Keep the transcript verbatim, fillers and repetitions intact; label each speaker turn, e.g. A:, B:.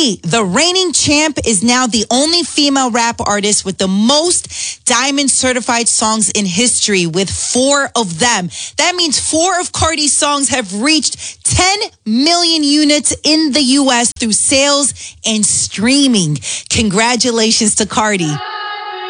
A: Cardi, the reigning champ, is now the only female rap artist with the most diamond certified songs in history, with four of them. That means four of Cardi's songs have reached ten million units in the U S through sales and streaming. Congratulations to Cardi.